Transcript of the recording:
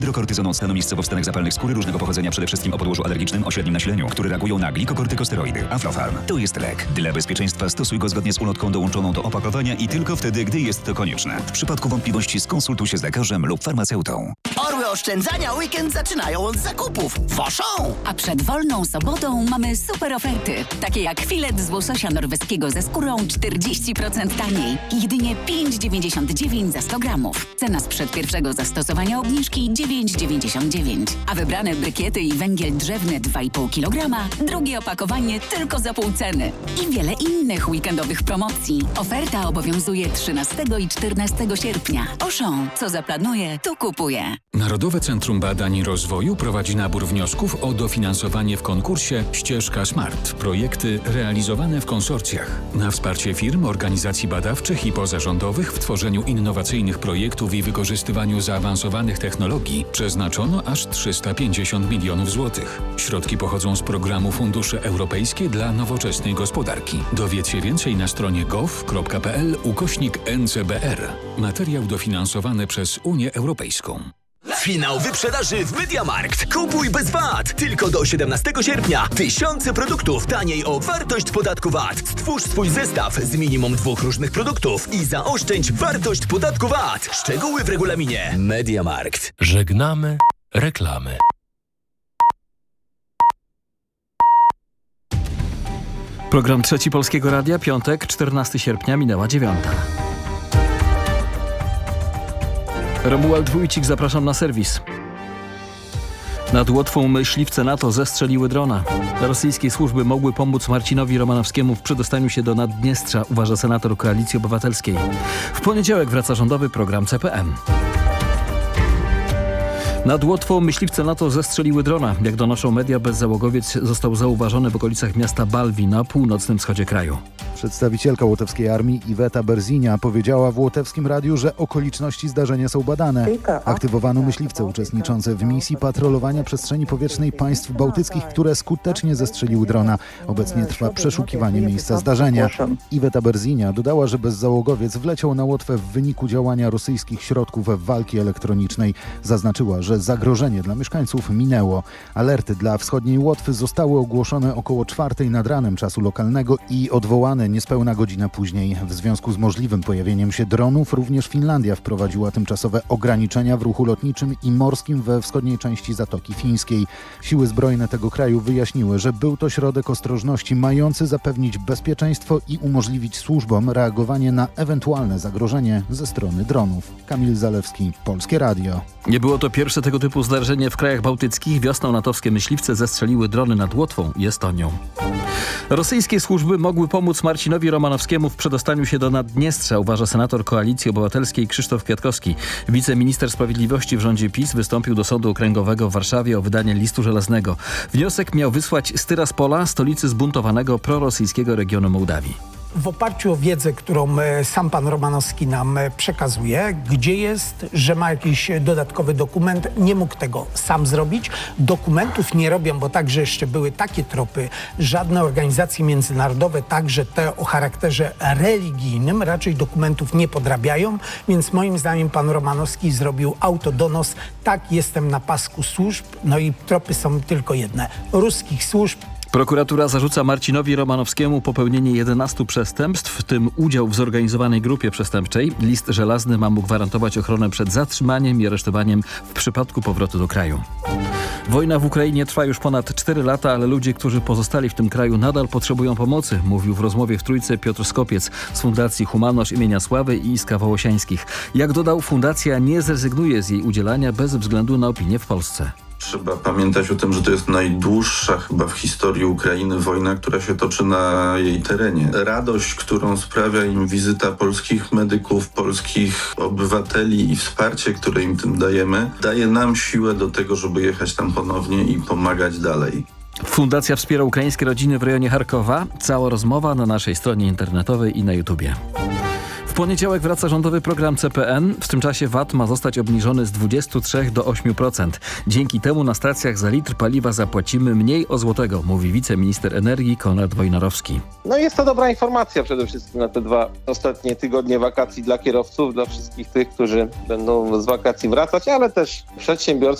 Hydrokortyzoną stanomiscowo w stanach zapalnych skóry różnego pochodzenia, przede wszystkim o podłożu alergicznym o średnim nasileniu, które reagują na glikokortykosteroidy. Aflofarm to jest lek. Dla bezpieczeństwa stosuj go zgodnie z ulotką dołączoną do opakowania i tylko wtedy, gdy jest to konieczne. W przypadku wątpliwości skonsultuj się z lekarzem lub farmaceutą. Orły oszczędzania weekend zaczynają od zakupów. Woszą! A przed wolną sobotą mamy super oferty. Takie jak filet z łososia norweskiego ze skórą 40% taniej. Jedynie 5,99 za 100 gramów. Cena sprzed pierwszego zastosowania obniżki 9,99. A wybrane brykiety i węgiel drzewny 2,5 kg. Drugie opakowanie tylko za pół ceny. I wiele innych weekendowych promocji. Oferta obowiązuje 13 i 14 sierpnia. Auchan, co zaplanuje, to kupuje. Narodowe Centrum Badań i Rozwoju prowadzi nabór wniosków o dofinansowanie w konkursie Ścieżka Smart. Projekty realizowane w konsorcjach. Na wsparcie firm, organizacji badawczych i pozarządowych w tworzeniu innowacyjnych projektów i wykorzystywaniu zaawansowanych technologii przeznaczono aż 350 milionów złotych. Środki pochodzą z programu Fundusze Europejskie dla Nowoczesnej Gospodarki. Dowiedzcie więcej na stronie gov.pl/NCBR. Materiał dofinansowany przez Unię Europejską. Finał wyprzedaży w MediaMarkt. Kupuj bez VAT. Tylko do 17 sierpnia. Tysiące produktów taniej o wartość podatku VAT. Stwórz swój zestaw z minimum 2 różnych produktów i zaoszczędź wartość podatku VAT. Szczegóły w regulaminie. MediaMarkt. Żegnamy reklamy. Program Trzeci Polskiego Radia, piątek, 14 sierpnia, minęła 9. Romuald Wójcik, zapraszam na serwis. Nad Łotwą myśliwce NATO zestrzeliły drona. Rosyjskie służby mogły pomóc Marcinowi Romanowskiemu w przedostaniu się do Naddniestrza, uważa senator Koalicji Obywatelskiej. W poniedziałek wraca rządowy program CPM. Nad Łotwą myśliwce NATO zestrzeliły drona. Jak donoszą media, bezzałogowiec został zauważony w okolicach miasta Balwi na północnym wschodzie kraju. Przedstawicielka łotewskiej armii Iweta Berzinia powiedziała w łotewskim radiu, że okoliczności zdarzenia są badane. Aktywowano myśliwce uczestniczące w misji patrolowania przestrzeni powietrznej państw bałtyckich, które skutecznie zestrzeliły drona. Obecnie trwa przeszukiwanie miejsca zdarzenia. Iweta Berzinia dodała, że bezzałogowiec wleciał na Łotwę w wyniku działania rosyjskich środków walki elektronicznej. Zaznaczyła, że zagrożenie dla mieszkańców minęło. Alerty dla wschodniej Łotwy zostały ogłoszone około 4 nad ranem czasu lokalnego i odwołane niespełna godzinę później. W związku z możliwym pojawieniem się dronów również Finlandia wprowadziła tymczasowe ograniczenia w ruchu lotniczym i morskim we wschodniej części Zatoki Fińskiej. Siły zbrojne tego kraju wyjaśniły, że był to środek ostrożności mający zapewnić bezpieczeństwo i umożliwić służbom reagowanie na ewentualne zagrożenie ze strony dronów. Kamil Zalewski, Polskie Radio. Nie było to pierwsze tego typu zdarzenie w krajach bałtyckich. Wiosną natowskie myśliwce zestrzeliły drony nad Łotwą i Estonią. Rosyjskie służby mogły pomóc Marcinowi Romanowskiemu w przedostaniu się do Naddniestrza, uważa senator Koalicji Obywatelskiej Krzysztof Kwiatkowski. Wiceminister Sprawiedliwości w rządzie PiS wystąpił do Sądu Okręgowego w Warszawie o wydanie listu żelaznego. Wniosek miał wysłać z Tyraspola, stolicy zbuntowanego prorosyjskiego regionu Mołdawii. W oparciu o wiedzę, którą sam pan Romanowski nam przekazuje, gdzie jest, że ma jakiś dodatkowy dokument, nie mógł tego sam zrobić. Dokumentów nie robią, bo także jeszcze były takie tropy, żadne organizacje międzynarodowe, także te o charakterze religijnym, raczej dokumentów nie podrabiają, więc moim zdaniem pan Romanowski zrobił autodonos. Tak, jestem na pasku służb, no i tropy są tylko jedne. Ruskich służb. Prokuratura zarzuca Marcinowi Romanowskiemu popełnienie 11 przestępstw, w tym udział w zorganizowanej grupie przestępczej. List żelazny ma mu gwarantować ochronę przed zatrzymaniem i aresztowaniem w przypadku powrotu do kraju. Wojna w Ukrainie trwa już ponad 4 lata, ale ludzie, którzy pozostali w tym kraju, nadal potrzebują pomocy, mówił w rozmowie w Trójce Piotr Skopiec z Fundacji Humanosz imienia Sławy i Iska Wołosiańskich. Jak dodał, fundacja nie zrezygnuje z jej udzielania bez względu na opinię w Polsce. Trzeba pamiętać o tym, że to jest najdłuższa chyba w historii Ukrainy wojna, która się toczy na jej terenie. Radość, którą sprawia im wizyta polskich medyków, polskich obywateli i wsparcie, które im tym dajemy, daje nam siłę do tego, żeby jechać tam ponownie i pomagać dalej. Fundacja wspiera ukraińskie rodziny w rejonie Charkowa. Cała rozmowa na naszej stronie internetowej i na YouTubie. W poniedziałek wraca rządowy program CPN. W tym czasie VAT ma zostać obniżony z 23 do 8%. Dzięki temu na stacjach za litr paliwa zapłacimy mniej o złotego, mówi wiceminister energii Konrad Wojnarowski. No jest to dobra informacja przede wszystkim na te 2 ostatnie tygodnie wakacji dla kierowców, dla wszystkich tych, którzy będą z wakacji wracać, ale też przedsiębiorców,